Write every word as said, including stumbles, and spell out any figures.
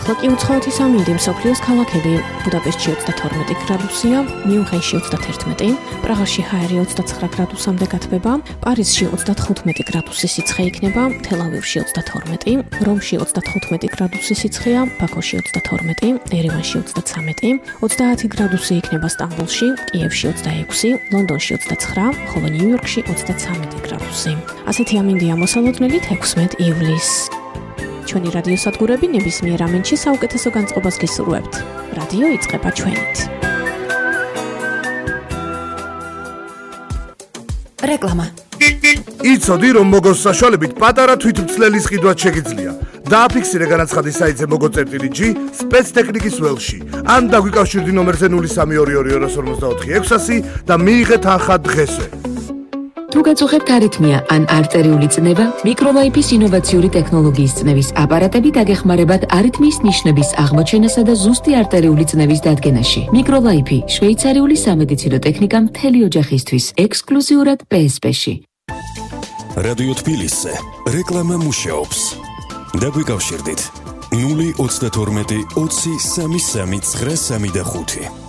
ახლა კი უცხოეთის ამინდი მსოფლიოს ქალაქები. ბუდაპეშტში ოცდათორმეტი გრადუსია, მიუნხენში ოცდაათერთმეტი, პრაღაში ჰაერი ოცდაცხრა გრადუსამდე გათბება, პარიზში ოცდათხუთმეტი გრადუსი სიცხე იქნება, თელ-ავივში ოცდათორმეტი, რომში ოცდათხუთმეტი გრადუსი სიცხეა, ბაქოში ოცდათორმეტი, ერევანში ოცდაცამეტი, ოცდაათი გრადუსი იქნება სტამბოლში, კიევში ოცდაექვსი, ლონდონში ოცდაცხრა, ხოლო ნიუ-იორკში ოცდაცამეტი გრადუსი. ასეთი ამინდია მოსალოდნელით ექვსმეტ ივლისს. ჩვენი რადიოსადგურები ნებისმიერ ამენში საუკეთესო განწყობას გისურვებთ. რადიო იწყება ჩვენით. რეკლამა. იცოდი, რომ მოგოს საშუალებით პატარა თვითმცლელის ყიდვაც შეგიძლია. დააფიქსირე განაცხადი საიტზე მოგო.g სპეცტექნიკის ველში. ან დაგვიკავშირდი ნომერზე ნული სამი ორი ორი ორ ორმოცდაოთხი ექვსასი და მიიღეთ თანხა დღესვე. თუ გაწუხებთ არითმია ან არტერიული წნევა, მიკროლაიფის ინოვაციური ტექნოლოგიის წნევის აპარატები დაგეხმარებათ არითმიის ნიშნების აღმოჩენასა და ზუსტი არტერიული წნევის დადგენაში. მიკროლაიფი შვეიცარიული სამედიცინო ტექნიკა მთელი ოჯახისთვის, ექსკლუზიურად პე ეს პე-ში. რადიო თბილისზე რეკლამა მუშაობს. დაგვიკავშირდით ნული ოცდათორმეტი ოცი სამი სამი ცხრა სამი და ხუთი.